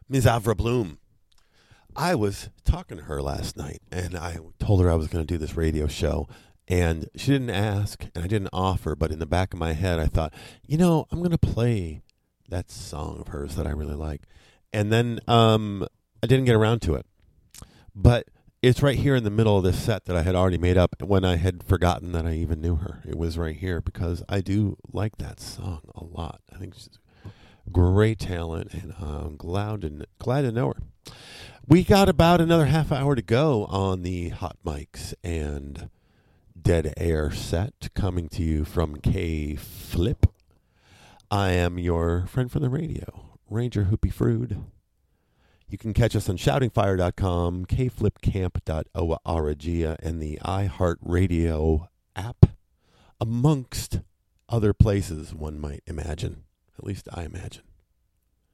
Ms. Avra Bloom. I was talking to her last night, and I told her I was going to do this radio show, and she didn't ask, and I didn't offer, but in the back of my head, I thought, I'm going to play that song of hers that I really like. And then I didn't get around to it. But it's right here in the middle of this set that I had already made up when I had forgotten that I even knew her. It was right here because I do like that song a lot. I think she's great talent, and I'm glad to know her. We got about another half hour to go on the Hot Mics and Dead Air set coming to you from K-Flip. I am your friend from the radio, Ranger Hoopy Frood. You can catch us on shoutingfire.com, kflipcamp.org, and the iHeartRadio app, amongst other places one might imagine. At least I imagine.